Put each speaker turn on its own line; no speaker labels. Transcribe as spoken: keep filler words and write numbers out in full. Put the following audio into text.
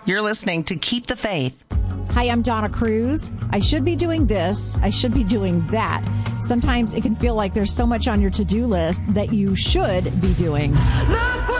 You're listening to Keep the Faith.
Hi, I'm Donna Cruz. I should be doing this. I should be doing that. Sometimes it can feel like there's so much on your to-do list that you should be doing.